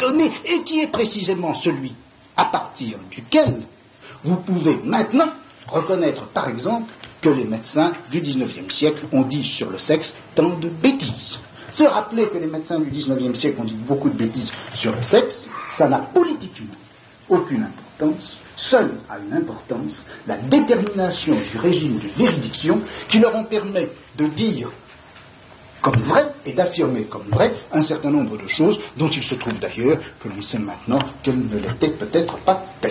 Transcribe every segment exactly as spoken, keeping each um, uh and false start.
donné et qui est précisément celui à partir duquel vous pouvez maintenant reconnaître, par exemple, que les médecins du dix-neuvième siècle ont dit sur le sexe tant de bêtises. Se rappeler que les médecins du dix-neuvième siècle ont dit beaucoup de bêtises sur le sexe, ça n'a politiquement aucune importance. Seule a une importance la détermination du régime de véridiction qui leur en permet de dire comme vrai et d'affirmer comme vrai un certain nombre de choses dont il se trouve d'ailleurs que l'on sait maintenant qu'elles ne l'étaient peut-être pas telles.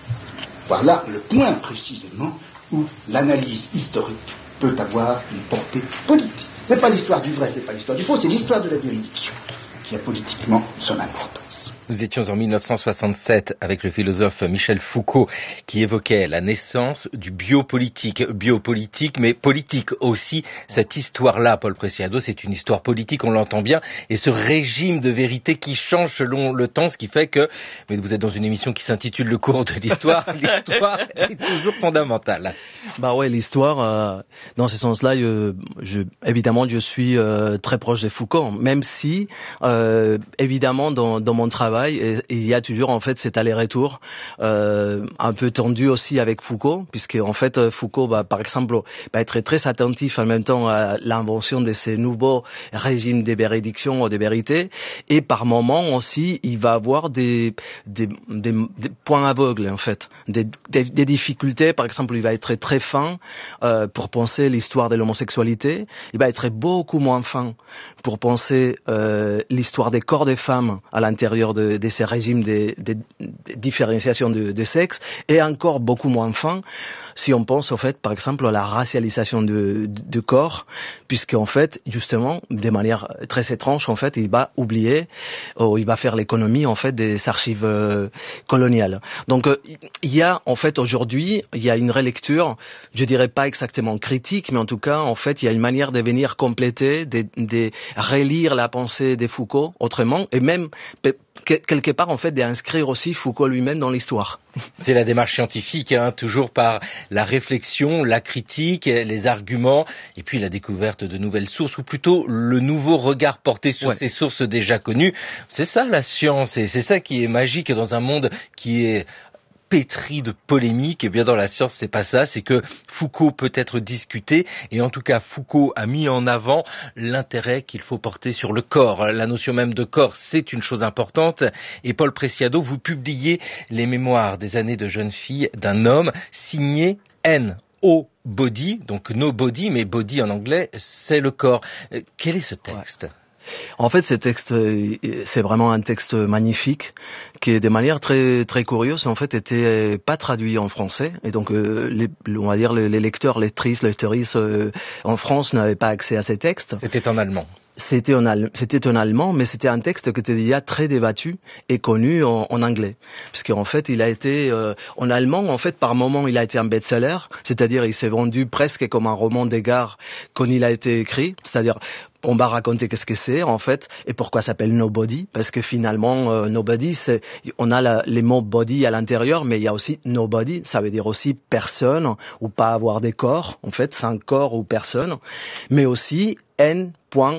Voilà le point précisément où l'analyse historique peut avoir une portée politique. Ce n'est pas l'histoire du vrai, ce n'est pas l'histoire du faux, c'est l'histoire de la véridiction qui a politiquement son importance. Nous étions en mille neuf cent soixante-sept avec le philosophe Michel Foucault qui évoquait la naissance du biopolitique. Biopolitique, mais politique aussi. Cette histoire-là, Paul Preciado, c'est une histoire politique, on l'entend bien. Et ce régime de vérité qui change selon le temps, ce qui fait que, mais vous êtes dans une émission qui s'intitule Le cours de l'histoire, l'histoire est toujours fondamentale. Bah ouais, l'histoire, euh, dans ce sens-là, je, je, évidemment, je suis euh, très proche de Foucault, même si, euh, évidemment, dans, dans mon travail, il y a toujours en fait cet aller-retour euh, un peu tendu aussi avec Foucault, puisque en fait Foucault va par exemple va être très attentif en même temps à l'invention de ces nouveaux régimes de véridiction ou de vérité, et par moments aussi il va avoir des des, des, des points aveugles en fait, des, des, des difficultés. Par exemple, il va être très fin euh, pour penser l'histoire de l'homosexualité, il va être beaucoup moins fin pour penser euh, l'histoire des corps des femmes à l'intérieur de, de ces régimes de, de, de différenciation de, de sexe, et encore beaucoup moins fin si on pense, en fait, par exemple, à la racialisation de, de, de corps, puisque en fait, justement, de manière très étrange, en fait, il va oublier, ou il va faire l'économie, en fait, des archives euh, coloniales. Donc, euh, il y a, en fait, aujourd'hui, il y a une relecture, je dirais pas exactement critique, mais en tout cas, en fait, il y a une manière de venir compléter, de, de relire la pensée de Foucault autrement, et même, quelque part, en fait, d'inscrire aussi Foucault lui-même dans l'histoire. C'est la démarche scientifique, hein, toujours par la réflexion, la critique, les arguments, et puis la découverte de nouvelles sources, ou plutôt le nouveau regard porté sur ouais. ces sources déjà connues. C'est ça la science, et c'est ça qui est magique dans un monde qui est pétri de polémiques. Et bien dans la science, c'est pas ça, c'est que Foucault peut être discuté, et en tout cas Foucault a mis en avant l'intérêt qu'il faut porter sur le corps. La notion même de corps, c'est une chose importante. Et Paul Preciado, vous publiez les mémoires des années de jeune fille d'un homme signé N O Body, donc no body, mais body en anglais, c'est le corps. Quel est ce texte ? Ouais. En fait, ce texte, c'est vraiment un texte magnifique qui, de manière très très curieuse, en fait, était pas traduit en français. Et donc, euh, les, on va dire les, les lecteurs, lectrices, lectrices euh, en France n'avaient pas accès à ces textes. C'était en allemand. C'était en, c'était en allemand, mais c'était un texte qui était déjà très débattu et connu en, en anglais. Parce qu'en fait, il a été, euh, en allemand, en fait, par moment, il a été un best-seller. C'est-à-dire, il s'est vendu presque comme un roman d'égard quand il a été écrit. C'est-à-dire, on va raconter qu'est-ce que c'est, en fait, et pourquoi ça s'appelle Nobody. Parce que finalement, euh, Nobody, c'est, on a la, les mots body à l'intérieur, mais il y a aussi Nobody. Ça veut dire aussi personne, ou pas avoir des corps. En fait, sans corps ou personne. Mais aussi, N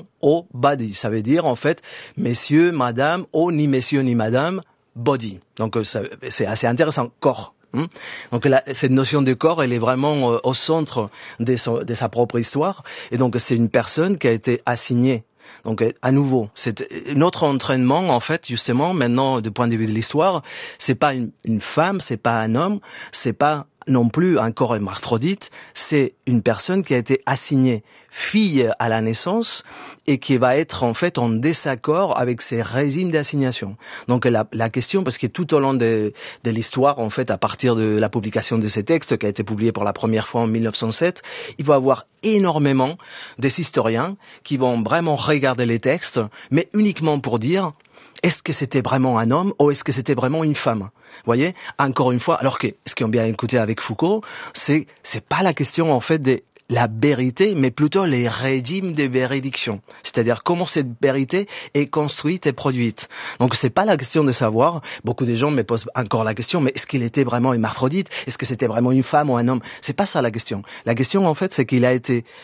O body, ça veut dire en fait messieurs, madame, ou ni messieurs ni madame, body. Donc ça, c'est assez intéressant, corps. Hein. Donc la, cette notion de corps, elle est vraiment euh, au centre de, son, de sa propre histoire, et donc c'est une personne qui a été assignée. Donc à nouveau, c'est notre entraînement en fait justement maintenant du point de vue de l'histoire, c'est pas une, une femme, c'est pas un homme, c'est pas non plus un corps hermaphrodite, c'est une personne qui a été assignée fille à la naissance et qui va être en fait en désaccord avec ces régimes d'assignation. Donc la, la question, parce que tout au long de, de l'histoire, en fait, à partir de la publication de ces textes, qui a été publié pour la première fois en mille neuf cent sept, il va y avoir énormément des historiens qui vont vraiment regarder les textes, mais uniquement pour dire est-ce que c'était vraiment un homme ou est-ce que c'était vraiment une femme? Vous voyez, encore une fois, alors que ce qu'on vient écouter avec Foucault, c'est c'est pas la question en fait de la vérité, mais plutôt les régimes de véridiction. C'est-à-dire comment cette vérité est construite et produite. Donc c'est pas la question de savoir, beaucoup de gens me posent encore la question, mais est-ce qu'il était vraiment hermaphrodite? Est-ce que c'était vraiment une femme ou un homme? C'est pas ça la question. La question en fait, c'est qu'il a été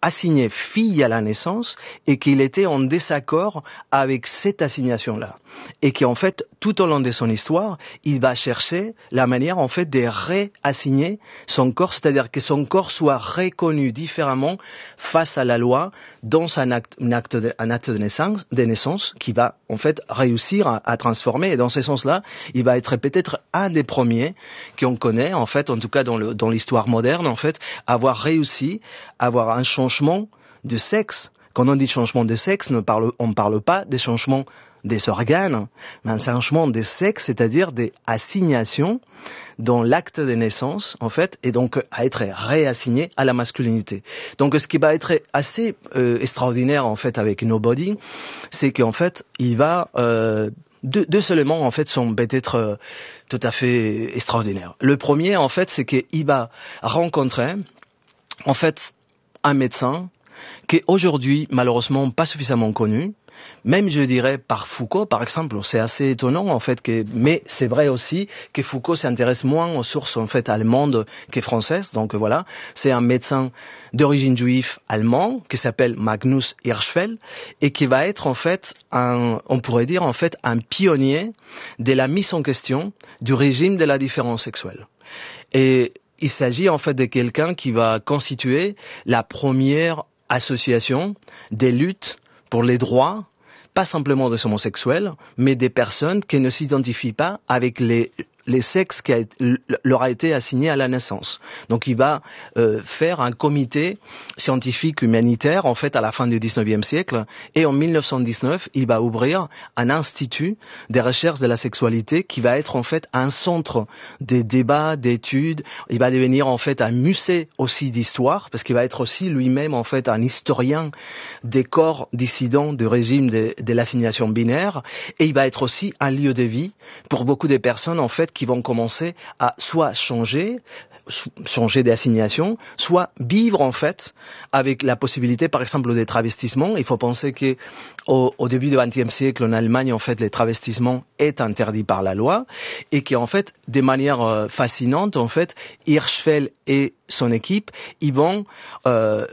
assigné fille à la naissance et qu'il était en désaccord avec cette assignation-là. Et qu'en fait, tout au long de son histoire, il va chercher la manière, en fait, de réassigner son corps, c'est-à-dire que son corps soit reconnu différemment face à la loi dans un acte, un acte, de, un acte de naissance, de naissance qui va, en fait, réussir à, à transformer. Et dans ce sens-là, il va être peut-être un des premiers qu'on connaît, en fait, en tout cas dans, le, dans l'histoire moderne, en fait, avoir réussi à avoir un changement de sexe. Quand on dit changement de sexe, on ne parle, on parle pas des changements des organes, mais un changement de sexe, c'est-à-dire des assignations dans l'acte de naissance, en fait, et donc à être réassigné à la masculinité. Donc ce qui va être assez euh, extraordinaire, en fait, avec Nobody, c'est qu'en fait, il va... Euh, Deux, deux éléments, en fait, sont peut-être euh, tout à fait extraordinaires. Le premier, en fait, c'est qu'il va rencontrer, en fait, un médecin qui est aujourd'hui, malheureusement, pas suffisamment connu. Même, je dirais, par Foucault, par exemple, c'est assez étonnant, en fait, que, mais c'est vrai aussi que Foucault s'intéresse moins aux sources, en fait, allemandes que françaises. Donc, voilà. C'est un médecin d'origine juive allemand qui s'appelle Magnus Hirschfeld et qui va être, en fait, un, on pourrait dire, en fait, un pionnier de la mise en question du régime de la différence sexuelle. Et il s'agit, en fait, de quelqu'un qui va constituer la première association des luttes pour les droits, pas simplement des homosexuels, mais des personnes qui ne s'identifient pas avec les, les sexes qui a, leur a été assigné à la naissance. Donc il va euh, faire un comité scientifique humanitaire, en fait, à la fin du dix-neuvième siècle, et en mille neuf cent dix-neuf, il va ouvrir un institut des recherches de la sexualité qui va être, en fait, un centre des débats, d'études. Il va devenir, en fait, un musée aussi d'histoire, parce qu'il va être aussi lui-même, en fait, un historien des corps dissidents du régime de, de l'assignation binaire, et il va être aussi un lieu de vie pour beaucoup de personnes, en fait, qui vont commencer à soit changer, changer d'assignation, soit vivre, en fait, avec la possibilité, par exemple, des travestissements. Il faut penser que au, au début du vingtième siècle, en Allemagne, en fait, les travestissements est interdit par la loi, et qu'en fait, de manière euh, fascinante, en fait, Hirschfeld et son équipe, ils vont euh,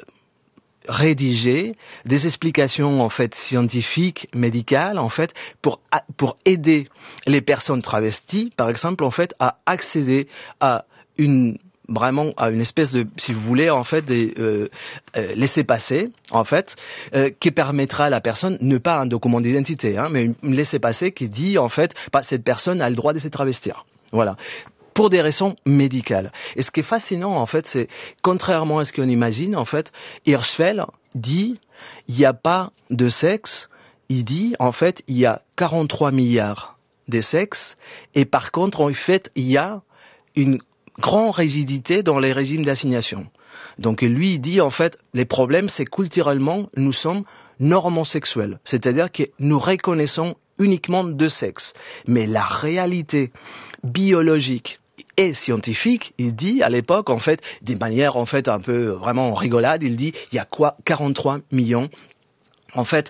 rédiger des explications, en fait, scientifiques, médicales, en fait, pour pour aider les personnes travesties, par exemple, en fait, à accéder à une vraiment à une espèce de, si vous voulez, en fait, de euh, euh, laisser-passer, en fait, euh, qui permettra à la personne, ne pas un document d'identité, hein, mais une laisser-passer qui dit, en fait, bah, cette personne a le droit de se travestir. Voilà. Pour des raisons médicales. Et ce qui est fascinant, en fait, c'est, contrairement à ce qu'on imagine, en fait, Hirschfeld dit, il n'y a pas de sexe, il dit, en fait, il y a quarante-trois milliards de sexes, et par contre, en fait, il y a une grande rigidité dans les régimes d'assignation. Donc, lui, il dit, en fait, les problèmes, c'est culturellement, nous sommes normosexuels. C'est-à-dire que nous reconnaissons uniquement deux sexes. Mais la réalité biologique et scientifique, il dit à l'époque, en fait, d'une manière en fait un peu vraiment rigolade, il dit il y a quoi quarante-trois millions en fait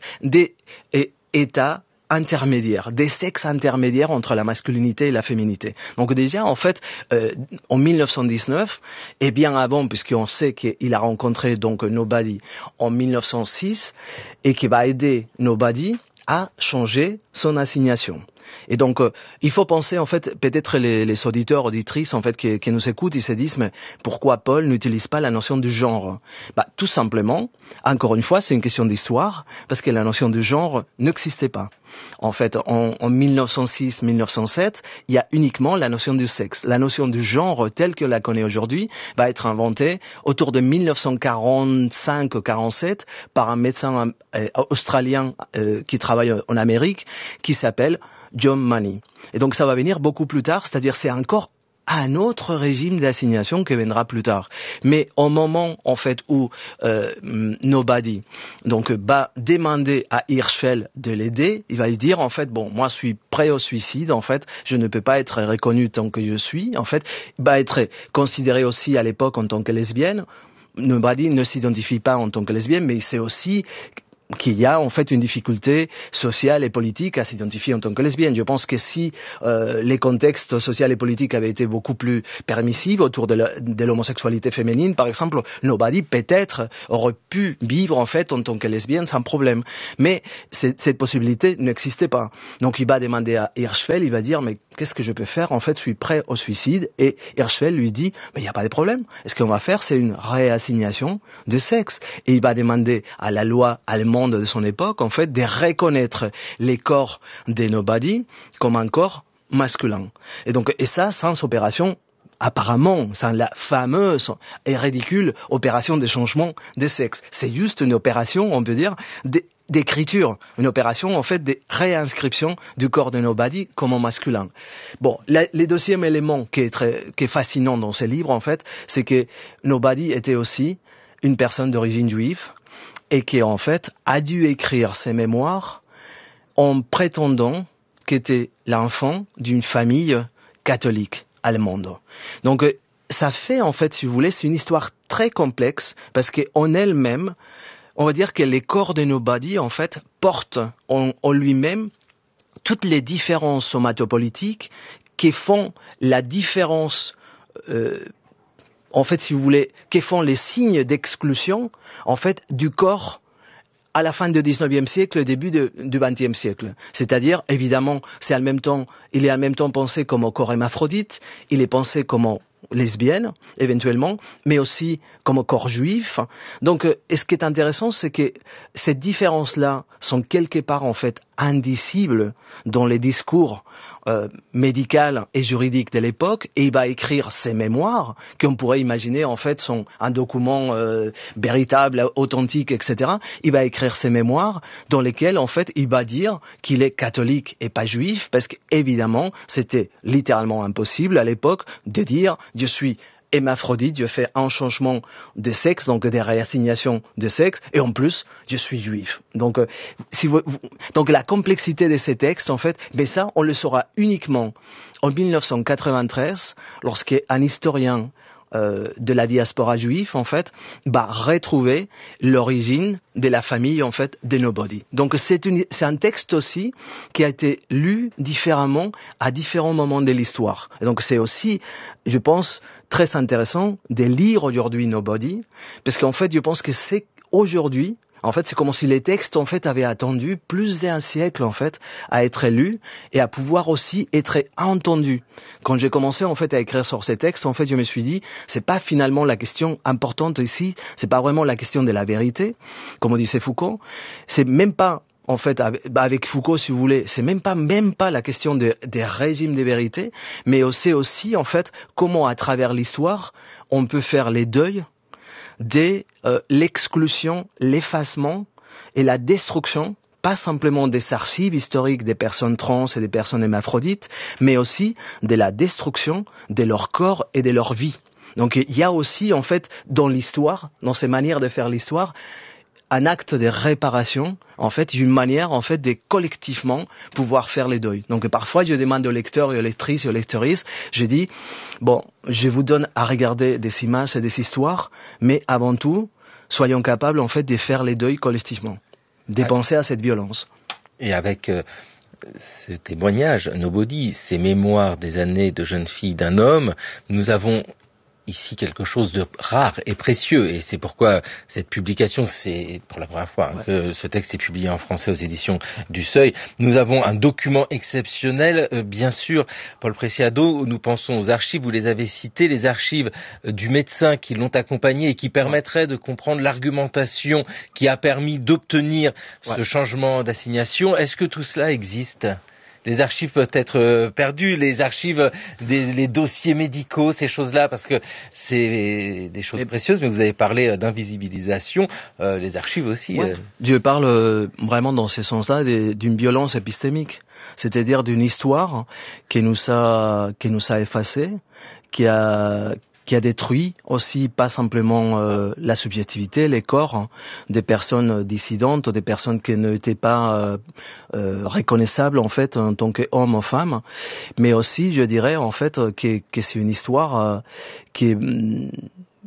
d'états intermédiaires, des sexes intermédiaires entre la masculinité et la féminité. Donc déjà, en fait, euh, en mille neuf cent dix-neuf, et bien avant, puisqu'on sait qu'il a rencontré donc Nobody en mille neuf cent six, et qui va aider Nobody à changer son assignation. Et donc, euh, il faut penser, en fait, peut-être les, les auditeurs, auditrices, en fait, qui, qui nous écoutent, ils se disent, mais pourquoi Paul n'utilise pas la notion du genre? Bah, tout simplement, encore une fois, c'est une question d'histoire, parce que la notion du genre n'existait pas. En fait, en, en mille neuf cent six mille neuf cent sept, il y a uniquement la notion du sexe. La notion du genre, telle que la connaît aujourd'hui, va être inventée autour de mille neuf cent quarante-cinq quarante-sept par un médecin euh, australien euh, qui travaille en Amérique, qui s'appelle John Money. Et donc ça va venir beaucoup plus tard, c'est-à-dire c'est encore un autre régime d'assignation qui viendra plus tard. Mais au moment, en fait, où euh, Nobody donc va demander à Hirschfeld de l'aider, il va lui dire, en fait, bon, moi je suis prêt au suicide, en fait, je ne peux pas être reconnu tant que je suis, en fait, il va être considéré aussi à l'époque en tant que lesbienne. Nobody ne s'identifie pas en tant que lesbienne, mais c'est aussi qu'il y a en fait une difficulté sociale et politique à s'identifier en tant que lesbienne. Je pense que si euh, les contextes sociaux et politiques avaient été beaucoup plus permissifs autour de, la, de l'homosexualité féminine, par exemple, Nobody peut-être aurait pu vivre en fait en tant que lesbienne sans problème. Mais cette possibilité n'existait pas. Donc il va demander à Hirschfeld, il va dire mais qu'est-ce que je peux faire? En fait, je suis prêt au suicide. Et Hirschfeld lui dit mais il n'y a pas de problème. Et ce qu'on va faire, c'est une réassignation de sexe. Et il va demander à la loi allemande de son époque, en fait, de reconnaître les corps des Nobody comme un corps masculin. Et donc, et ça sans opération. Apparemment, sans la fameuse et ridicule opération de changement de sexe. C'est juste une opération, on peut dire, d'écriture. Une opération, en fait, de réinscription du corps de Nobody comme masculin. Bon, la, le deuxième élément qui est, très, qui est fascinant dans ce livre, en fait, c'est que Nobody était aussi une personne d'origine juive et qui, en fait, a dû écrire ses mémoires en prétendant qu'il était l'enfant d'une famille catholique allemande. Donc, ça fait, en fait, si vous voulez, c'est une histoire très complexe parce qu'en elle-même, on va dire que les corps de Nobody, en fait, portent en, en lui-même toutes les différences somatopolitiques qui font la différence, euh, en fait, si vous voulez, qui font les signes d'exclusion, en fait, du corps à la fin du dix-neuvième siècle, au début de, du vingtième siècle. C'est-à-dire, évidemment, c'est en même temps, il est en même temps pensé comme corps hermaphrodite, il est pensé comme lesbienne, éventuellement, mais aussi comme corps juif. Donc, et ce qui est intéressant, c'est que ces différences-là sont quelque part, en fait, indicibles dans les discours euh, médical et juridique de l'époque, et il va écrire ses mémoires, qu'on pourrait imaginer, en fait, sont un document euh, véritable, authentique, et cetera. Il va écrire ses mémoires dans lesquels, en fait, il va dire qu'il est catholique et pas juif, parce qu'évidemment, c'était littéralement impossible à l'époque de dire « je suis hermaphrodite, je fais un changement de sexe, donc des réassignations de sexe, et en plus, je suis juif. » Donc, euh, si vous, vous, donc la complexité de ces textes, en fait, mais ça, on le saura uniquement en dix-neuf cent quatre-vingt-treize, lorsqu'un historien euh, de la diaspora juive, en fait, va retrouver l'origine de la famille, en fait, des Nobody. Donc, c'est, une, c'est un texte aussi qui a été lu différemment à différents moments de l'histoire. Et donc, c'est aussi, je pense, très intéressant de lire aujourd'hui Nobody, parce qu'en fait, je pense que c'est aujourd'hui, en fait, c'est comme si les textes, en fait, avaient attendu plus d'un siècle, en fait, à être lus et à pouvoir aussi être entendus. Quand j'ai commencé, en fait, à écrire sur ces textes, en fait, je me suis dit, c'est pas finalement la question importante ici, c'est pas vraiment la question de la vérité, comme disait Foucault, c'est même pas, en fait, avec Foucault, si vous voulez, c'est même pas, même pas la question de, des régimes de vérité, mais c'est aussi, en fait, comment, à travers l'histoire, on peut faire les deuils de euh, l'exclusion, l'effacement et la destruction, pas simplement des archives historiques des personnes trans et des personnes hermaphrodites, mais aussi de la destruction de leur corps et de leur vie. Donc il y a aussi, en fait, dans l'histoire, dans ces manières de faire l'histoire, un acte de réparation, en fait, une manière, en fait, de collectivement pouvoir faire les deuils. Donc, parfois, je demande aux lecteurs et aux lectrices et aux lectrices, je dis, bon, je vous donne à regarder des images et des histoires, mais avant tout, soyons capables, en fait, de faire les deuils collectivement, de penser à cette violence. Et avec euh, ce témoignage, Nobody, ces mémoires des années de jeune fille d'un homme, nous avons ici quelque chose de rare et précieux, et c'est pourquoi cette publication, c'est pour la première fois hein, ouais. que ce texte est publié en français aux éditions du Seuil. Nous avons un document exceptionnel, euh, bien sûr, Paul Preciado, nous pensons aux archives, vous les avez citées, les archives euh, du médecin qui l'ont accompagné et qui permettraient de comprendre l'argumentation qui a permis d'obtenir ouais. ce changement d'assignation. Est-ce que tout cela existe ? Les archives peuvent être perdues, les archives, des, les dossiers médicaux, ces choses-là, parce que c'est des choses précieuses, mais vous avez parlé d'invisibilisation, euh, les archives aussi. Ouais. Euh... Je parle euh, vraiment dans ce sens-là d'une violence épistémique, c'est-à-dire d'une histoire qui nous a, qui nous a effacés, qui a qui a détruit aussi pas simplement euh, la subjectivité, les corps hein, des personnes dissidentes, des personnes qui n'étaient pas euh, euh, reconnaissables en fait en tant qu'hommes ou femmes, mais aussi je dirais en fait que, que c'est une histoire euh, qui est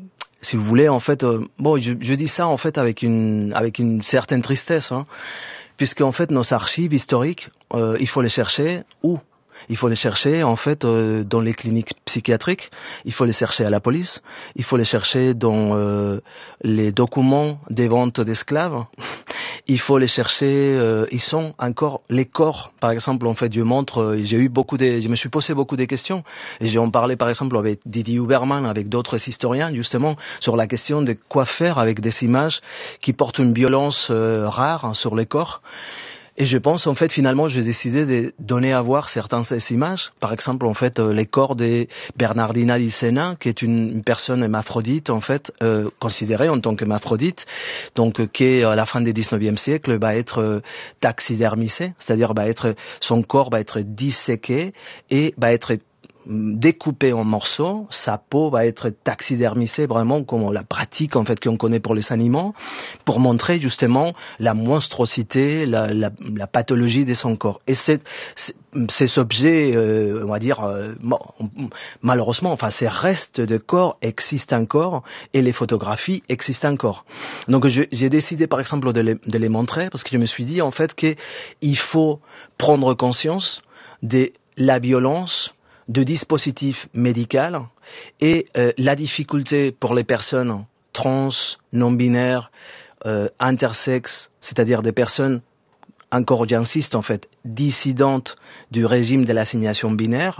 si vous voulez, en fait, euh, bon, je, je dis ça en fait avec une avec une certaine tristesse, hein, puisque en fait nos archives historiques, euh, il faut les chercher où? Il faut les chercher en fait euh, dans les cliniques psychiatriques, il faut les chercher à la police, il faut les chercher dans euh, les documents des ventes d'esclaves. Il faut les chercher, euh, ils sont encore les corps. Par exemple, en fait, je montre, euh, j'ai eu beaucoup de, je me suis posé beaucoup de questions. Et j'ai en parlé, par exemple, avec Didier Huberman, avec d'autres historiens, justement, sur la question de quoi faire avec des images qui portent une violence euh, rare hein, sur les corps. Et je pense, en fait, finalement, j'ai décidé de donner à voir certaines de ces images. Par exemple, en fait, euh, les corps de Bernardina di Sena, qui est une, une personne hermaphrodite, en fait, euh, considérée en tant qu'hermaphrodite, donc, euh, qui, à la fin du dix-neuvième siècle, va être euh, taxidermisé, c'est-à-dire, va être, son corps va être disséqué et va être découpé en morceaux, sa peau va être taxidermisée vraiment comme la pratique en fait qu'on connaît pour les animaux, pour montrer justement la monstruosité, la, la, la pathologie de son corps. Et c'est, c'est, ces objets, euh, on va dire, euh, malheureusement, enfin ces restes de corps existent encore et les photographies existent encore. Donc je, j'ai décidé par exemple de les, de les montrer parce que je me suis dit en fait qu'il faut prendre conscience de la violence de dispositifs médicaux et euh, la difficulté pour les personnes trans, non-binaires, euh, intersexes, c'est-à-dire des personnes, encore j'insiste en fait, dissidentes du régime de l'assignation binaire,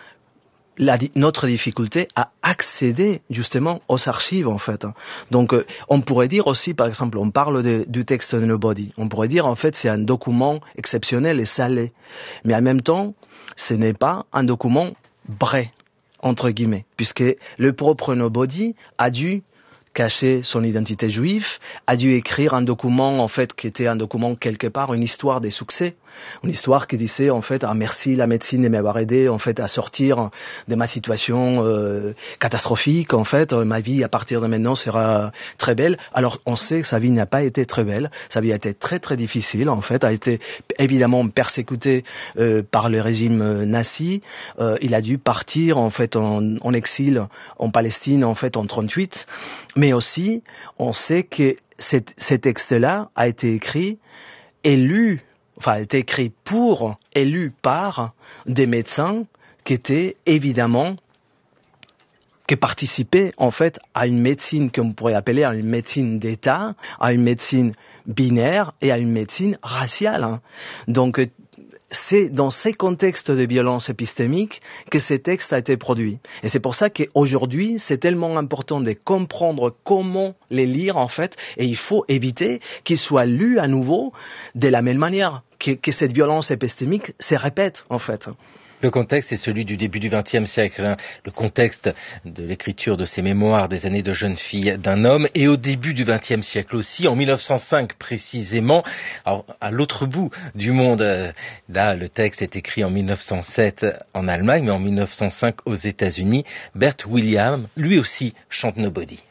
la, notre difficulté à accéder justement aux archives en fait. Donc euh, on pourrait dire aussi, par exemple, on parle de, du texte de Nobody, on pourrait dire en fait c'est un document exceptionnel et salé, mais en même temps ce n'est pas un document vrai, entre guillemets, puisque le propre Nobody a dû cacher son identité juive, a dû écrire un document, en fait, qui était un document quelque part, une histoire des succès, une histoire qui disait, en fait, ah merci la médecine de m'avoir aidé, en fait, à sortir de ma situation euh, catastrophique, en fait, ma vie à partir de maintenant sera très belle. Alors, on sait que sa vie n'a pas été très belle, sa vie a été très très difficile, en fait, a été évidemment persécuté euh, par le régime nazi, euh, il a dû partir, en fait, en, en exil en Palestine, en fait, en trente-huit, mais aussi, on sait que cet, ce texte-là a été écrit et lu, enfin, a été écrit pour et lu par des médecins qui étaient évidemment, qui participaient en fait à une médecine qu'on pourrait appeler à une médecine d'État, à une médecine binaire et à une médecine raciale. Hein. Donc, c'est dans ces contextes de violence épistémique que ces textes a été produit. Et c'est pour ça qu'aujourd'hui, c'est tellement important de comprendre comment les lire, en fait, et il faut éviter qu'ils soient lus à nouveau de la même manière, que, que cette violence épistémique se répète, en fait. Le contexte est celui du début du vingtième siècle, hein. Le contexte de l'écriture de ces mémoires des années de jeune fille d'un homme, et au début du vingtième siècle aussi, en mille neuf cent cinq précisément, alors, à l'autre bout du monde. Là, le texte est écrit en mille neuf cent sept en Allemagne, mais en mille neuf cent cinq aux États-Unis. Bert Williams, lui aussi, chante Nobody.